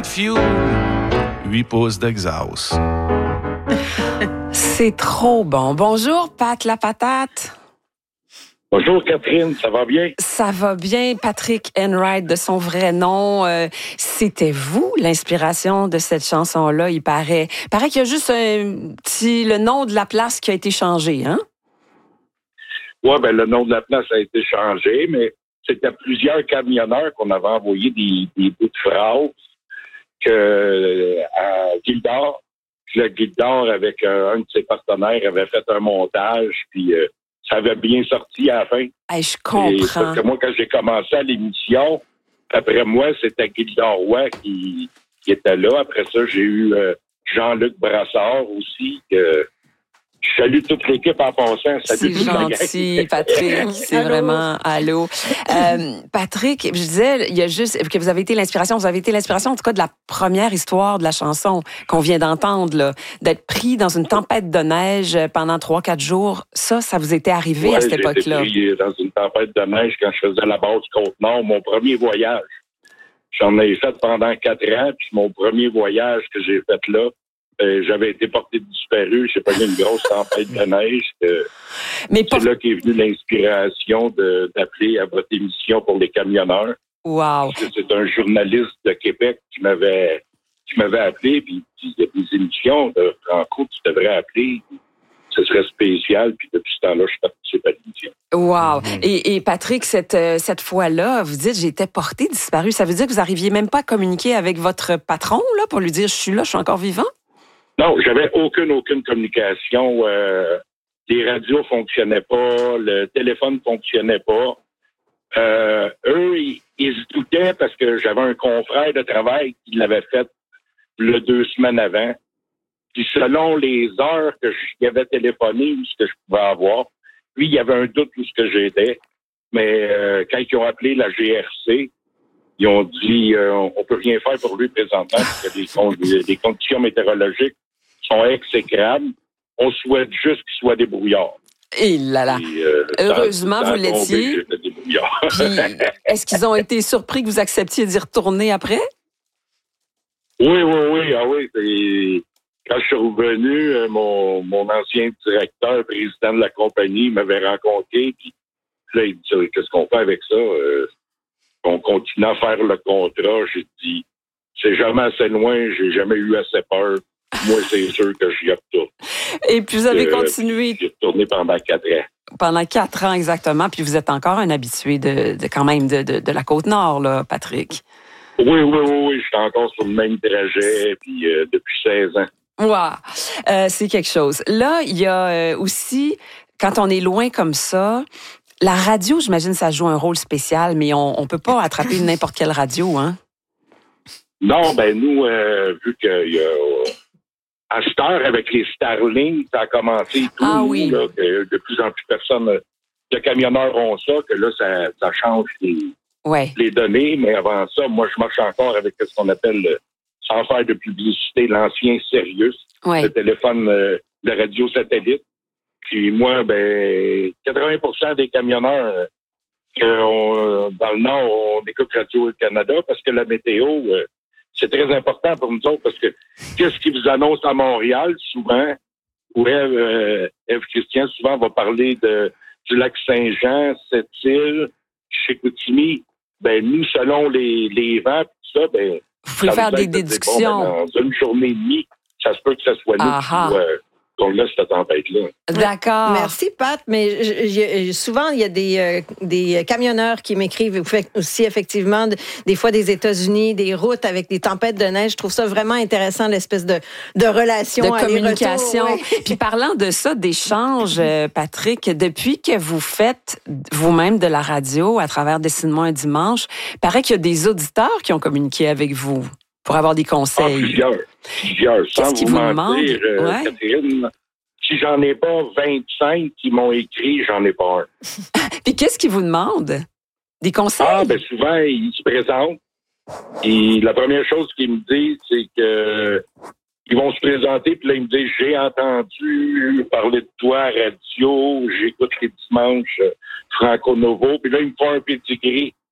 de fuel, 8 pouces d'exhaust. C'est trop bon. Bonjour, Pat la patate. Bonjour Catherine, ça va bien? Ça va bien, Patrick Enright de son vrai nom. C'était vous l'inspiration de cette chanson-là, il paraît. Il paraît qu'il y a juste le nom de la place qui a été changé, hein? Oui, le nom de la place a été changé, mais c'était plusieurs camionneurs qu'on avait envoyé des bouts de phrases à Gildor. Puis le Gildor, avec un de ses partenaires, avait fait un montage, puis ça avait bien sorti à la fin. Hey, je comprends. Parce que moi, quand j'ai commencé à l'émission, après moi, c'était Gildor Roy qui était là. Après ça, j'ai eu Jean-Luc Brassard aussi, je salue toute l'équipe en passant. C'est gentil, Patrick. C'est vraiment allô. Patrick, je disais, il y a juste que vous avez été l'inspiration. Vous avez été l'inspiration, en tout cas, de la première histoire de la chanson qu'on vient d'entendre, là, d'être pris dans une tempête de neige pendant 3-4 jours. Ça vous était arrivé à cette époque-là? J'ai été pris dans une tempête de neige quand je faisais la base Côte-Nord, mon premier voyage. J'en ai fait pendant 4 ans, puis mon premier voyage que j'ai fait là, j'avais été porté disparu. J'ai pas eu une grosse tempête de neige. C'est là qu'est venue l'inspiration d'appeler à votre émission pour les camionneurs. Wow. C'est un journaliste de Québec qui m'avait appelé, puis il y a des émissions de Franco, tu devrais appeler. Ce serait spécial, puis depuis ce temps-là, je participe à l'émission. Wow. Et Patrick, cette fois-là, vous dites, j'étais porté disparu. Ça veut dire que vous n'arriviez même pas à communiquer avec votre patron, là, pour lui dire, je suis là, je suis encore vivant? Non, j'avais aucune communication. Les radios fonctionnaient pas, le téléphone fonctionnait pas. Eux, ils se doutaient parce que j'avais un confrère de travail qui l'avait fait 2 semaines avant. Puis selon les heures que j'y avais téléphoné ou ce que je pouvais avoir, lui, il y avait un doute où ce que j'étais. Mais quand ils ont appelé la GRC, ils ont dit on peut rien faire pour lui présentement parce que les conditions météorologiques sont exécrables. On souhaite juste qu'il soit débrouillard. Et là là. Heureusement, vous l'étiez. Puis, est-ce qu'ils ont été surpris que vous acceptiez d'y retourner après? Oui. Ah oui. Quand je suis revenu, mon ancien directeur, président de la compagnie, m'avait rencontré. Puis là, il dit qu'est-ce qu'on fait avec ça? On continue à faire le contrat. J'ai dit, c'est jamais assez loin, j'ai jamais eu assez peur. Moi, c'est sûr que j'y retourne. Et puis, vous avez continué. J'y retourné pendant 4 ans. Pendant 4 ans, exactement. Puis, vous êtes encore un habitué quand même de la Côte-Nord, là, Patrick. Oui. Je suis encore sur le même trajet, puis depuis 16 ans. Wow. C'est quelque chose. Là, il y a aussi, quand on est loin comme ça, la radio, j'imagine, ça joue un rôle spécial, mais on peut pas attraper n'importe quelle radio, hein? Non, nous, vu qu'il y a... À cette heure, avec les Starlink, ça a commencé tout. Ah oui. Là, que de plus en plus de camionneurs ont ça, que là, ça change les données. Mais avant ça, moi, je marche encore avec ce qu'on appelle, sans faire de publicité, l'ancien Sirius, le téléphone de radio satellite. Puis moi, 80% des camionneurs dans le Nord, on écoute Radio-Canada parce que la météo, c'est très important pour nous autres parce que qu'est-ce qu'ils vous annoncent à Montréal, souvent, où Ève Christian, souvent, va parler du lac Saint-Jean, Sept-Îles, Chicoutimi. Nous, selon les vents, tout ça, vous pouvez faire des déductions. Dans une journée et demie, ça se peut que ça soit nous qu'on laisse cette tempête-là. D'accord. Merci, Pat. Mais souvent, il y a des camionneurs qui m'écrivent. Vous faites aussi, effectivement, des fois des États-Unis, des routes avec des tempêtes de neige. Je trouve ça vraiment intéressant, l'espèce de relation. De communication. Puis parlant de ça, d'échange, Patrick, depuis que vous faites vous-même de la radio à travers Dessine-moi un dimanche, il paraît qu'il y a des auditeurs qui ont communiqué avec vous pour avoir des conseils. Plusieurs. Qu'est-ce qu'ils vous demandent? Catherine, si j'en ai pas 25 qui m'ont écrit, j'en ai pas un. Puis qu'est-ce qu'ils vous demandent? Des conseils? Souvent, ils se présentent. Et la première chose qu'ils me disent, c'est que ils vont se présenter, puis là, ils me disent, j'ai entendu parler de toi à radio, j'écoute les dimanches Franco Novo, puis là, ils me font un pedigree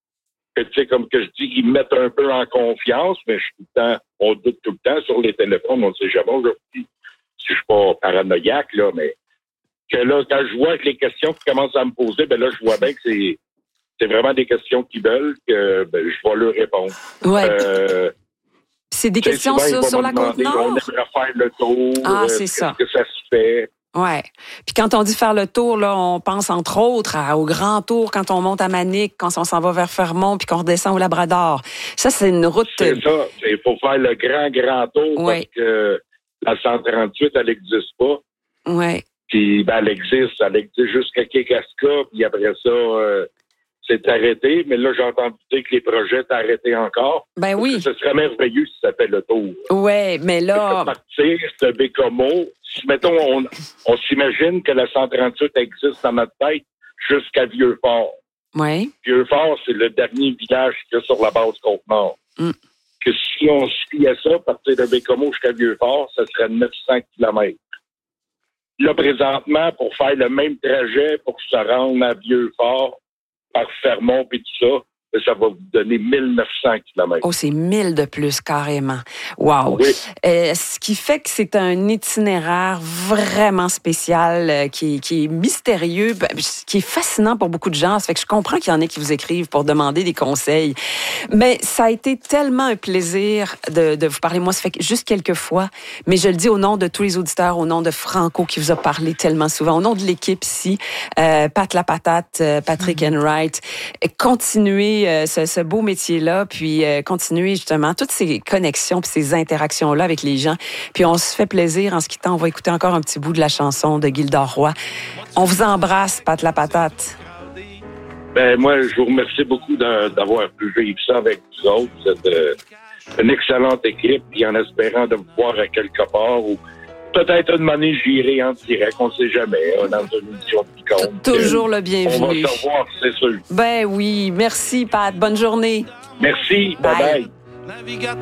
que, tu sais, comme que je dis, ils me mettent un peu en confiance, mais on doute tout le temps sur les téléphones, on ne sait jamais aujourd'hui si je suis pas paranoïaque, là, mais que là, quand je vois que les questions qui commencent à me poser, ben là, je vois bien que c'est vraiment des questions qu'ils veulent, que je vais leur répondre. Ouais. C'est des questions sur la Côte-Nord? On aimerait faire le tour. C'est ça. Qu'est-ce que ça se fait? Ouais. Puis quand on dit faire le tour, là, on pense entre autres au grand tour quand on monte à Manic, quand on s'en va vers Fermont, puis qu'on redescend au Labrador. Ça, c'est une route. C'est ça. Il faut faire le grand tour parce que la 138, elle n'existe pas. Oui. Puis elle existe jusqu'à Kaskaska, puis après ça, c'est arrêté. Mais là, j'ai entendu dire que les projets étaient arrêtés encore. Ben oui. Ce serait merveilleux si ça fait le tour. Oui, mais là. Partir de Bécomo. Si, mettons, on s'imagine que la 138 existe dans notre tête jusqu'à Vieux-Fort. Oui. Vieux-Fort, c'est le dernier village qu'il y a sur la base Côte-Nord. Que si on suivait ça, partir de Bécomo jusqu'à Vieux-Fort, ça serait 900 km. Là, présentement, pour faire le même trajet, pour se rendre à Vieux-Fort, par Fermont et tout ça, ça va vous donner 1900 km. Oh, c'est 1000 de plus, carrément. Wow. Oui. Ce qui fait que c'est un itinéraire vraiment spécial, qui est mystérieux, qui est fascinant pour beaucoup de gens. Ça fait que je comprends qu'il y en ait qui vous écrivent pour demander des conseils. Mais ça a été tellement un plaisir de vous parler. Moi, ça fait juste quelques fois, mais je le dis au nom de tous les auditeurs, au nom de Franco qui vous a parlé tellement souvent, au nom de l'équipe ici, Pat la Patate, Patrick Enright, continuez ce beau métier-là, puis continuer justement toutes ces connexions puis ces interactions-là avec les gens. Puis on se fait plaisir en se quittant. On va écouter encore un petit bout de la chanson de Gildor Roy. On vous embrasse, Pat la Patate. Moi, je vous remercie beaucoup d'avoir pu vivre ça avec vous autres. Vous êtes une excellente équipe, puis en espérant de vous voir à quelque part ou peut-être une année, j'irai en direct, on ne sait jamais, dans une émission de Picon. Toujours le bienvenu. On va se revoir, c'est sûr. Ben oui, merci Pat, bonne journée. Merci, bye bye.